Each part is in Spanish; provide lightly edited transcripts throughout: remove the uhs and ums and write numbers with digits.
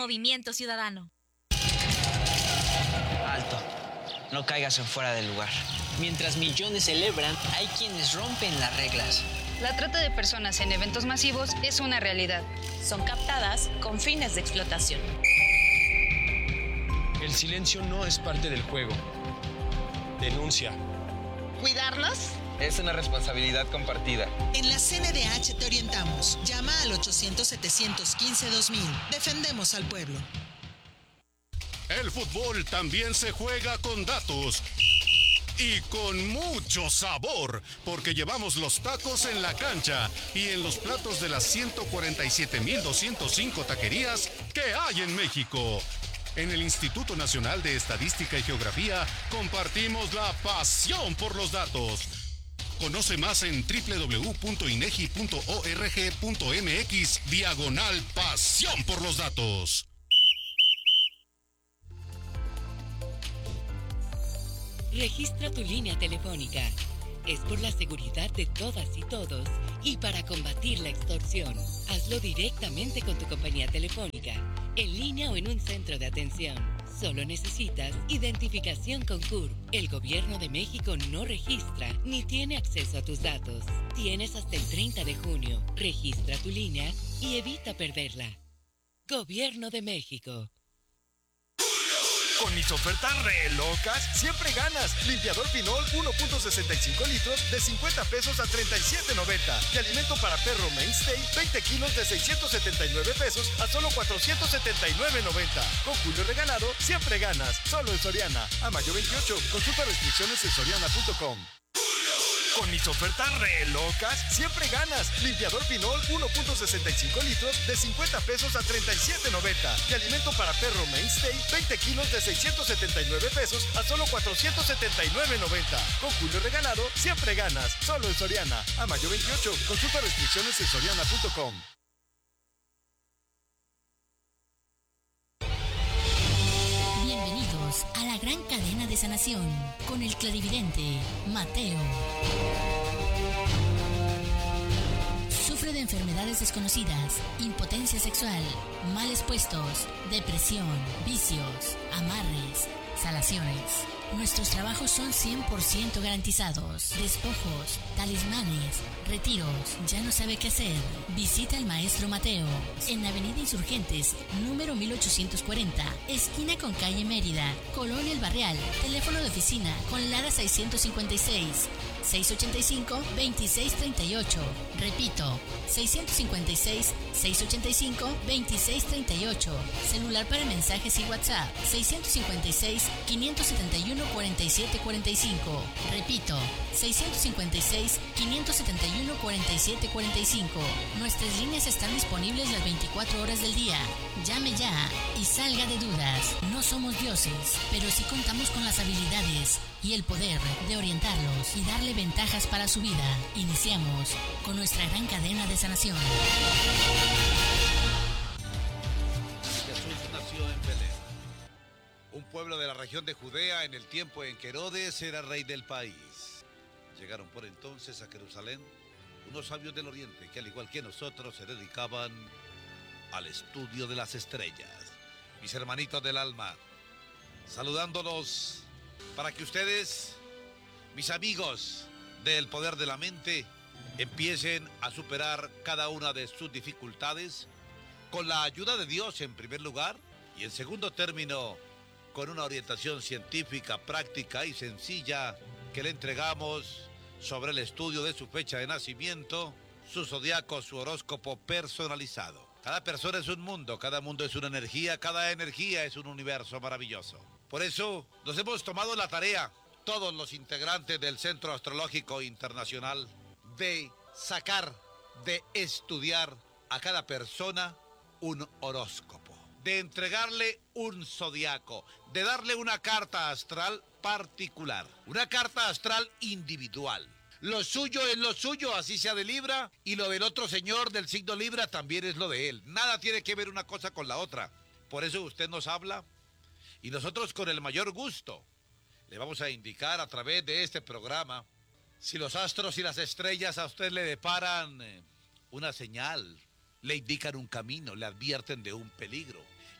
Movimiento Ciudadano. Alto. No caigas en fuera del lugar. Mientras millones celebran, hay quienes rompen las reglas. La trata de personas en eventos masivos es una realidad. Son captadas con fines de explotación. El silencio no es parte del juego. Denuncia. ¿Cuidarnos? Es una responsabilidad compartida. En la CNDH te orientamos. Llama al 800-715-2000. Defendemos al pueblo. El fútbol también se juega con datos. Y con mucho sabor, porque llevamos los tacos en la cancha y en los platos de las 147,205 taquerías que hay en México. En el Instituto Nacional de Estadística y Geografía compartimos la pasión por los datos. Conoce más en www.inegi.org.mx/pasión por los datos. Registra tu línea telefónica. Es por la seguridad de todas y todos y para combatir la extorsión. Hazlo directamente con tu compañía telefónica, en línea o en un centro de atención. Solo necesitas identificación con CURP. El Gobierno de México no registra ni tiene acceso a tus datos. Tienes hasta el 30 de junio. Registra tu línea y evita perderla. Gobierno de México. Con mis ofertas re locas, siempre ganas. Limpiador Pinol 1.65 litros de 50 pesos a 37.90. Y alimento para perro Mainstay 20 kilos de 679 pesos a solo 479.90. Con Julio Regalado, siempre ganas. Solo en Soriana. A mayo 28. Consulta restricciones en soriana.com. Con mis ofertas re locas, siempre ganas. Limpiador Pinol 1.65 litros de 50 pesos a 37.90. Y alimento para perro Mainstay 20 kilos de 679 pesos a solo 479.90. Con Julio Regalado, siempre ganas. Solo en Soriana. A mayo 28. Consulta restricciones en soriana.com. Bienvenidos a la gran cadena de sanación con el clarividente Mateo. Sufre de enfermedades desconocidas, impotencia sexual, males puestos, depresión, vicios, amarres, salaciones. Nuestros trabajos son 100% garantizados. Despojos, talismanes, retiros. ¿Ya no sabe qué hacer? Visita al maestro Mateo en Avenida Insurgentes, número 1840, esquina con calle Mérida, Colonia El Barrial. Teléfono de oficina con Lara 656 685-2638. Repito, 656-685-2638. Celular para mensajes y WhatsApp, 656-571-4745. Repito, 656-571-4745. Nuestras líneas están disponibles las 24 horas del día. Llame ya y salga de dudas. No somos dioses, pero sí contamos con las habilidades y el poder de orientarlos y darle ventajas para su vida. Iniciamos con nuestra gran cadena de sanación. Jesús nació en Belén, un pueblo de la región de Judea en el tiempo en que Herodes era rey del país. Llegaron por entonces a Jerusalén unos sabios del oriente que al igual que nosotros se dedicaban al estudio de las estrellas. Mis hermanitos del alma, saludándolos para que ustedes, mis amigos del poder de la mente, empiecen a superar cada una de sus dificultades con la ayuda de Dios en primer lugar y en segundo término con una orientación científica, práctica y sencilla que le entregamos sobre el estudio de su fecha de nacimiento, su zodiaco, su horóscopo personalizado. Cada persona es un mundo, cada mundo es una energía, cada energía es un universo maravilloso. Por eso nos hemos tomado la tarea, todos los integrantes del Centro Astrológico Internacional, de sacar, de estudiar a cada persona un horóscopo, de entregarle un zodiaco, de darle una carta astral particular, una carta astral individual. Lo suyo es lo suyo, así sea de Libra, y lo del otro señor del signo Libra también es lo de él. Nada tiene que ver una cosa con la otra. Por eso usted nos habla y nosotros con el mayor gusto le vamos a indicar a través de este programa si los astros y las estrellas a usted le deparan una señal, le indican un camino, le advierten de un peligro,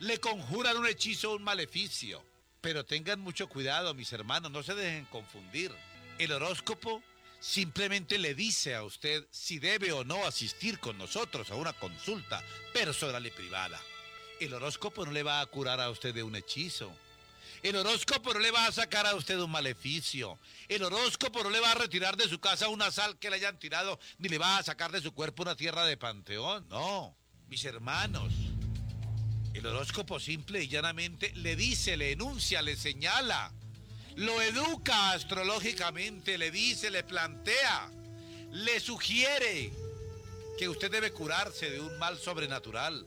le conjuran un hechizo o un maleficio. Pero tengan mucho cuidado, mis hermanos, no se dejen confundir. El horóscopo simplemente le dice a usted si debe o no asistir con nosotros a una consulta personal y privada. El horóscopo no le va a curar a usted de un hechizo. El horóscopo no le va a sacar a usted un maleficio. El horóscopo no le va a retirar de su casa una sal que le hayan tirado, ni le va a sacar de su cuerpo una tierra de panteón. No, mis hermanos. El horóscopo simple y llanamente le dice, le enuncia, le señala, lo educa astrológicamente, le dice, le plantea, le sugiere que usted debe curarse de un mal sobrenatural.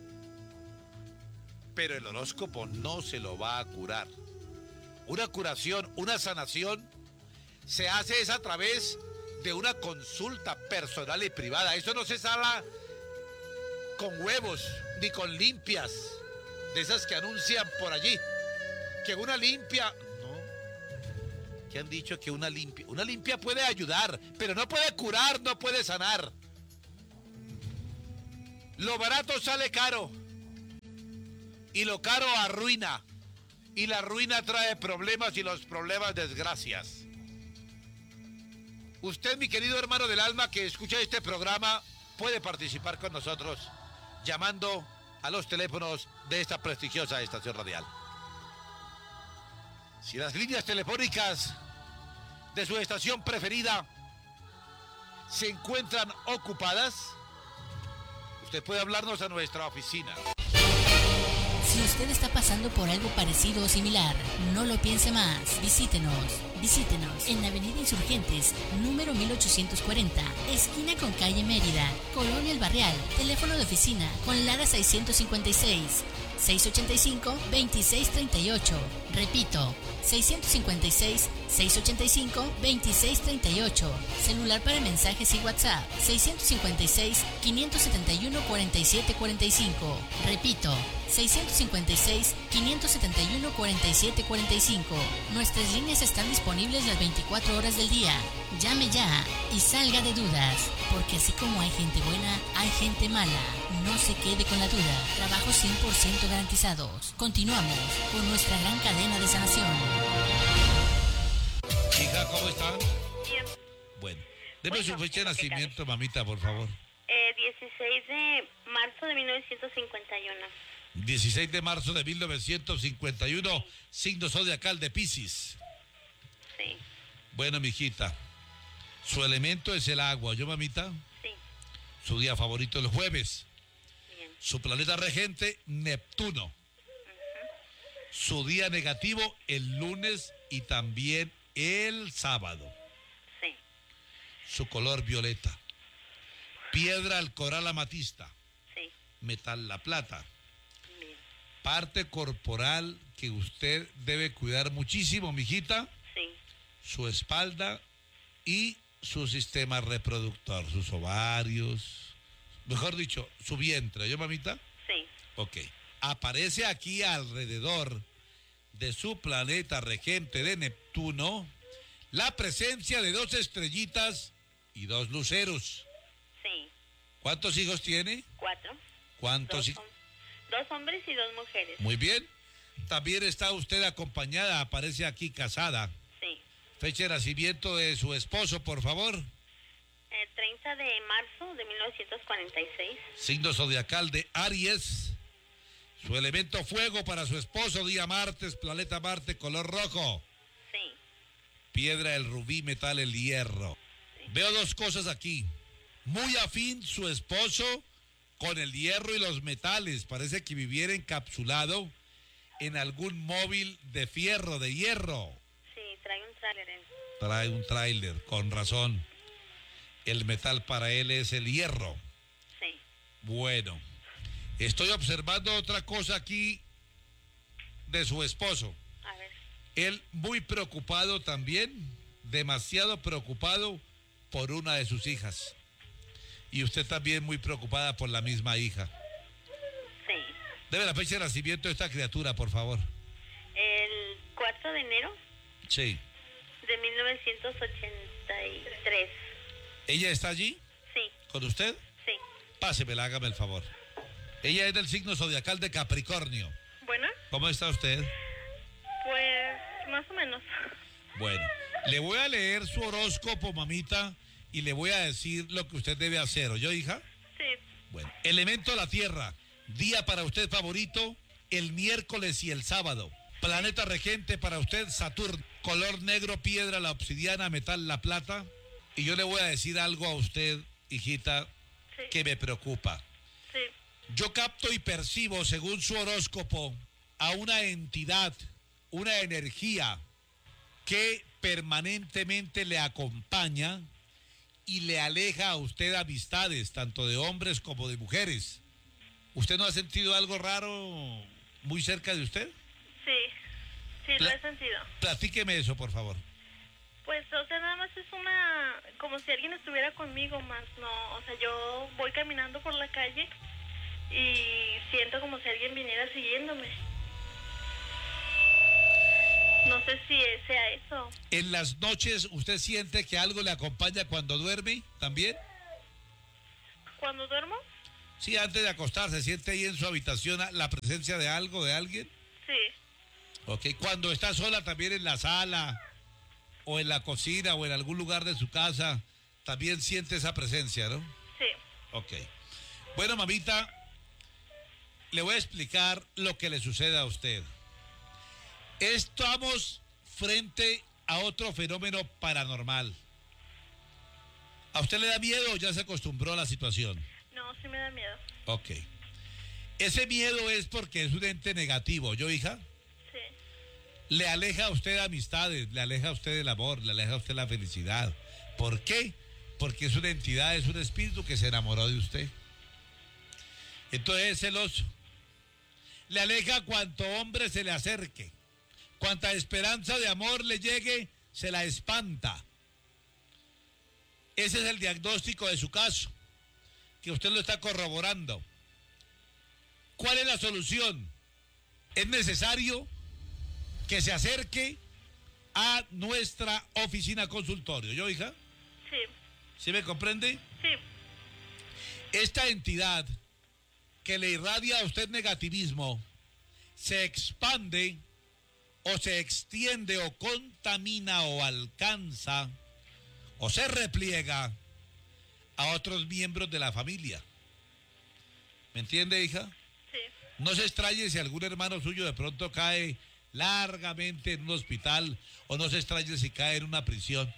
Pero el horóscopo no se lo va a curar. Una curación, una sanación, se hace es a través de una consulta personal y privada. Eso no se sana con huevos ni con limpias, de esas que anuncian por allí. Que una limpia... No. ¿Qué han dicho? Que una limpia puede ayudar, pero no puede curar, no puede sanar. Lo barato sale caro. Y lo caro arruina. Y la ruina trae problemas y los problemas desgracias. Usted, mi querido hermano del alma que escucha este programa, puede participar con nosotros llamando a los teléfonos de esta prestigiosa estación radial. Si las líneas telefónicas de su estación preferida se encuentran ocupadas, usted puede hablarnos a nuestra oficina. Si usted está pasando por algo parecido o similar, no lo piense más. Visítenos en la Avenida Insurgentes, número 1840, esquina con calle Mérida, Colonia El Barrial. Teléfono de oficina con Lara 656 685-2638. Repito, 656-685-2638. Celular para mensajes y WhatsApp, 656-571-4745. Repito, 656-571-4745. Nuestras líneas están disponibles las 24 horas del día. Llame ya y salga de dudas, porque así como hay gente buena, hay gente mala. No se quede con la duda. Trabajos 100% garantizados. Continuamos con nuestra gran cadena de sanación. Hija, ¿cómo está? Bien. Bueno, deme su fecha de nacimiento, mamita, por favor. 16 de marzo de 1951. 16 de marzo de 1951, signo zodiacal de Piscis. Sí. Bueno, mijita, su elemento es el agua, ¿yo, mamita? Sí. Su día favorito el jueves. Bien. Su planeta regente, Neptuno. Su día negativo, el lunes y también el sábado. Sí. Su color violeta. Piedra, el coral amatista. Sí. Metal, la plata. Bien. Parte corporal que usted debe cuidar muchísimo, mijita. Sí. Su espalda y su sistema reproductor, sus ovarios, mejor dicho, su vientre, ¿yo, mamita? Sí. Ok. Aparece aquí alrededor de su planeta regente de Neptuno la presencia de 2 estrellitas y 2 luceros. Sí. ¿Cuántos hijos tiene? 4. ¿Cuántos 2 hombres y 2 mujeres. Muy bien. También está usted acompañada, aparece aquí casada. Sí. Fecha de nacimiento de su esposo, por favor. El 30 de marzo de 1946. Signo zodiacal de Aries. Su elemento fuego para su esposo, día martes, planeta Marte, color rojo. Sí. Piedra, el rubí, metal, el hierro. Sí. Veo 2 cosas aquí. Muy afín su esposo con el hierro y los metales. Parece que viviera encapsulado en algún móvil de fierro, de hierro. Sí, trae un tráiler. Trae un tráiler, con razón. El metal para él es el hierro. Sí. Bueno, estoy observando otra cosa aquí de su esposo. A ver. Él muy preocupado también, demasiado preocupado por una de sus hijas. Y usted también muy preocupada por la misma hija. Sí. Debe la fecha de nacimiento de esta criatura, por favor. El 4 de enero Sí. de 1983. ¿Ella está allí? Sí. ¿Con usted? Sí. Pásemela, hágame el favor. Ella es del signo zodiacal de Capricornio. Bueno. ¿Cómo está usted? Pues más o menos. Bueno, le voy a leer su horóscopo, mamita, y le voy a decir lo que usted debe hacer. ¿Oyó, hija? Sí. Bueno, elemento la tierra. Día para usted favorito, el miércoles y el sábado. Planeta regente para usted, Saturno. Color negro, piedra, la obsidiana, metal, la plata. Y yo le voy a decir algo a usted, hijita, sí, que me preocupa. Sí. Yo capto y percibo, según su horóscopo, a una entidad, una energía que permanentemente le acompaña y le aleja a usted amistades, tanto de hombres como de mujeres. ¿Usted no ha sentido algo raro muy cerca de usted? Sí, sí, lo he sentido. Platíqueme eso, por favor. Pues, o sea, nada más es como si alguien estuviera conmigo, más no, o sea, yo voy caminando por la calle y siento como si alguien viniera siguiéndome. No sé si sea eso. ¿En las noches usted siente que algo le acompaña cuando duerme también? ¿Cuando duermo? Sí, antes de acostarse, ¿siente ahí en su habitación la presencia de algo, de alguien? Sí. Ok, cuando está sola también en la sala, o en la cocina, o en algún lugar de su casa, también siente esa presencia, ¿no? Sí. Ok. Bueno, mamita, le voy a explicar lo que le sucede a usted. Estamos frente a otro fenómeno paranormal. ¿A usted le da miedo o ya se acostumbró a la situación? No, sí me da miedo. Ok. Ese miedo es porque es un ente negativo, ¿yo, hija? Sí. Le aleja a usted amistades, le aleja a usted el amor, le aleja a usted la felicidad. ¿Por qué? Porque es una entidad, es un espíritu que se enamoró de usted. Entonces es celoso. Le aleja cuanto hombre se le acerque. Cuanta esperanza de amor le llegue, se la espanta. Ese es el diagnóstico de su caso, que usted lo está corroborando. ¿Cuál es la solución? Es necesario que se acerque a nuestra oficina consultorio. ¿Yo, hija? Sí. ¿Sí me comprende? Sí. Esta entidad que le irradia a usted negativismo se expande o se extiende o contamina o alcanza o se repliega a otros miembros de la familia. ¿Me entiende, hija? Sí. No se extrañe si algún hermano suyo de pronto cae largamente en un hospital, o no se extrañe si cae en una prisión,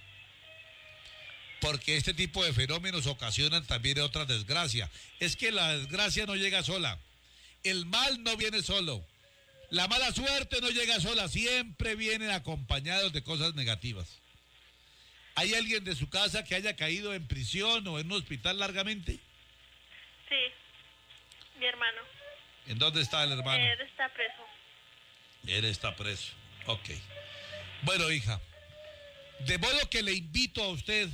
porque este tipo de fenómenos ocasionan también otra desgracia. Es que la desgracia no llega sola, el mal no viene solo, la mala suerte no llega sola, siempre vienen acompañados de cosas negativas. ¿Hay alguien de su casa que haya caído en prisión o en un hospital largamente? Sí, mi hermano. ¿En dónde está el hermano? Él está preso. Él está preso. Ok. Bueno, hija, de modo que le invito a usted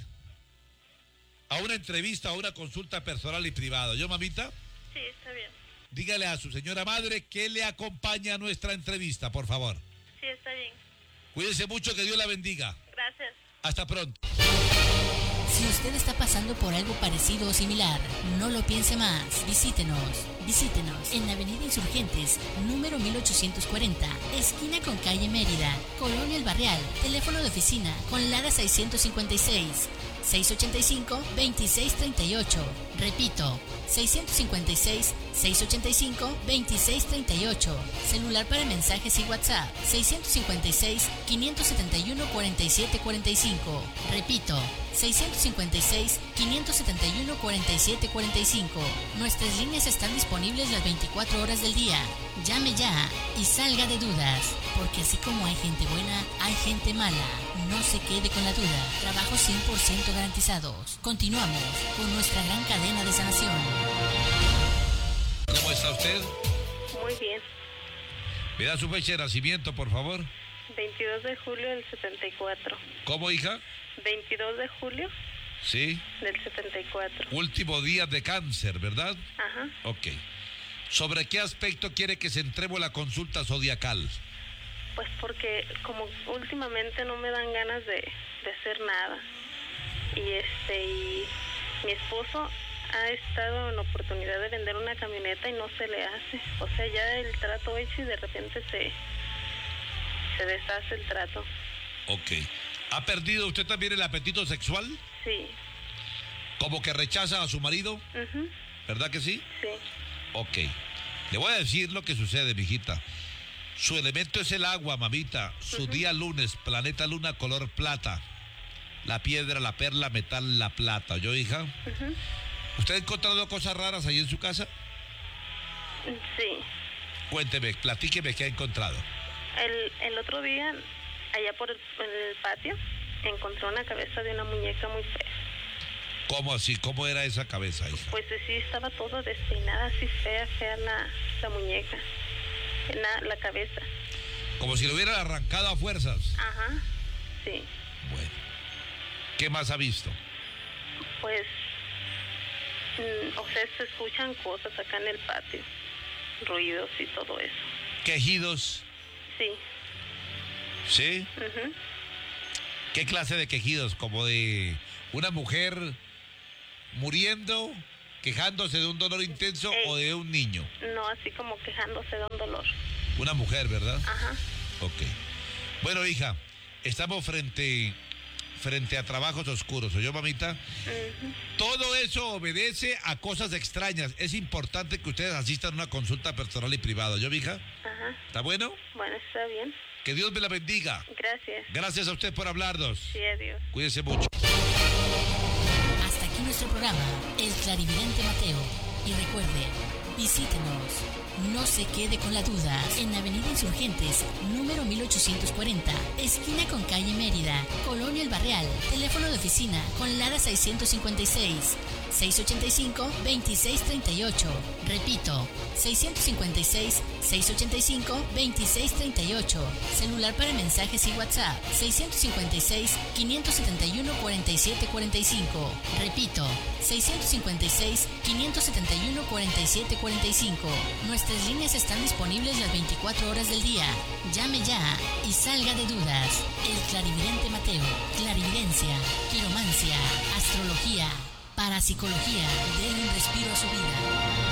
a una entrevista, a una consulta personal y privada. ¿Yo, mamita? Sí, está bien. Dígale a su señora madre que le acompañe a nuestra entrevista, por favor. Sí, está bien. Cuídese mucho, que Dios la bendiga. Gracias. Hasta pronto. Si usted está pasando por algo parecido o similar, no lo piense más. Visítenos en la Avenida Insurgentes, número 1840, esquina con calle Mérida, Colonia El Barrial. Teléfono de oficina con Lara 656 685-2638. Repito, 656-685-2638. Celular para mensajes y WhatsApp, 656-571-4745. Repito, 656-571-4745. Nuestras líneas están disponibles las 24 horas del día. Llame ya y salga de dudas, porque así como hay gente buena, hay gente mala. No se quede con la duda. Trabajos 100% garantizados. Continuamos con nuestra gran cadena de sanación. ¿Cómo está usted? Muy bien. ¿Me da su fecha de nacimiento, por favor? 22 de julio del 74. ¿Cómo, hija? 22 de julio Sí. del 74. Último día de cáncer, ¿verdad? Ajá. Ok. ¿Sobre qué aspecto quiere que centremos la consulta zodiacal? Pues porque como últimamente no me dan ganas de hacer nada. Y mi esposo ha estado en la oportunidad de vender una camioneta y no se le hace. O sea, ya el trato hecho y de repente se deshace el trato. Ok. ¿Ha perdido usted también el apetito sexual? Sí. ¿Como que rechaza a su marido? Uh-huh. ¿Verdad que sí? Sí. Ok. Le voy a decir lo que sucede, mijita. Su elemento es el agua, mamita. Su día lunes, planeta luna, color plata. La piedra, la perla, metal, la plata. ¿Oyó, hija? ¿Usted ha encontrado cosas raras ahí en su casa? Sí. Cuénteme, platíqueme qué ha encontrado. El otro día, allá por el patio, encontré una cabeza de una muñeca muy fea. ¿Cómo así? ¿Cómo era esa cabeza, hija? Pues sí, estaba toda despeinada, así fea la muñeca. La cabeza. Como si lo hubieran arrancado a fuerzas. Ajá, sí. Bueno. ¿Qué más ha visto? Pues, o sea, se escuchan cosas acá en el patio. Ruidos y todo eso. ¿Quejidos? Sí. ¿Sí? Uh-huh. ¿Qué clase de quejidos? ¿Como de una mujer muriendo, quejándose de un dolor intenso o de un niño? No, así como quejándose de un dolor. Una mujer, ¿verdad? Ajá. Ok. Bueno, hija, estamos frente a trabajos oscuros, ¿oyó, mamita? Uh-huh. Todo eso obedece a cosas extrañas. Es importante que ustedes asistan a una consulta personal y privada, ¿oyó, hija? Ajá. ¿Está bueno? Bueno, está bien. Que Dios me la bendiga. Gracias. Gracias a usted por hablarnos. Sí, adiós. Cuídese mucho. Hasta aquí nuestro programa, El Clarividente Mateo. Y recuerde, visítenos. No se quede con la duda. En Avenida Insurgentes, número 1840, esquina con calle Mérida, Colonia El Barrial. Teléfono de oficina con Lara 656 685-2638. Repito, 656-685-2638. Celular para mensajes y WhatsApp, 656-571-4745. Repito, 656-571-4745. Nuestras líneas están disponibles las 24 horas del día. Llame ya y salga de dudas. El Clarividente Mateo. Clarividencia, quiromancia, astrología, parapsicología. Dele un respiro a su vida.